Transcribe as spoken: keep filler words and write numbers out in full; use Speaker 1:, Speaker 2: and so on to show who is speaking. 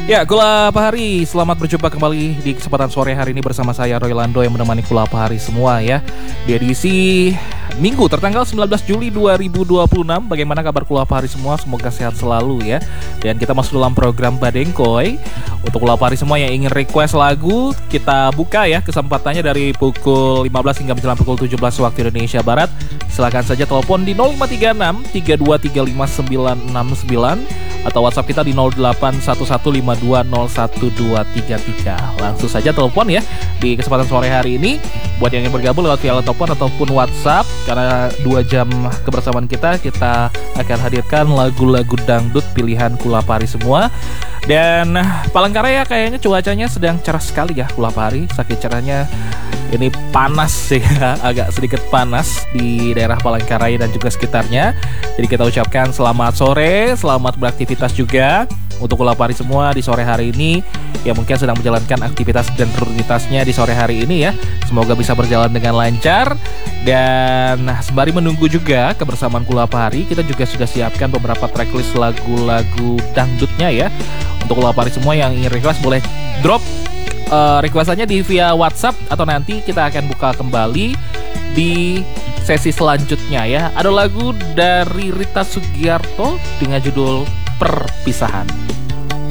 Speaker 1: Ya, Kula Pahari, selamat berjumpa kembali di kesempatan sore hari ini bersama saya Roy Lando yang menemani Kula Pahari semua ya. Di edisi Minggu tertanggal sembilan belas Juli dua ribu dua puluh enam. Bagaimana kabar Kula Pahari semua? Semoga sehat selalu ya. Dan kita masuk dalam program Badengkoy. Untuk Kula Pahari semua yang ingin request lagu, kita buka ya kesempatannya dari pukul lima belas hingga menjelang pukul tujuh belas waktu Indonesia Barat. Silakan saja telepon di nol lima tiga enam tiga dua tiga lima sembilan enam sembilan atau WhatsApp kita di nol delapan satu satu lima dua nol satu dua tiga tiga. Langsung saja telepon ya di kesempatan sore hari ini. Buat yang ingin bergabung lewat via telepon ataupun WhatsApp, karena dua jam kebersamaan kita, kita akan hadirkan lagu-lagu dangdut pilihan Kula Pahari semua. Dan Palangkaraya kayaknya cuacanya sedang cerah sekali ya Kula Pahari. Saking cerahnya ini panas ya, agak sedikit panas di daerah Palangkaraya dan juga sekitarnya. Jadi kita ucapkan selamat sore, selamat beraktivitas juga untuk Kula Pahari semua di sore hari ini yang mungkin sedang menjalankan aktivitas dan rutinitasnya di sore hari ini ya. Semoga bisa berjalan dengan lancar. Dan sembari menunggu juga kebersamaan Kula Pahari, kita juga sudah siapkan beberapa tracklist lagu-lagu dangdutnya ya. Untuk Kula Pahari semua yang ingin request boleh drop uh, requestannya di via WhatsApp, atau nanti kita akan buka kembali di sesi selanjutnya ya. Ada lagu dari Rita Sugiarto dengan judul Perpisahan.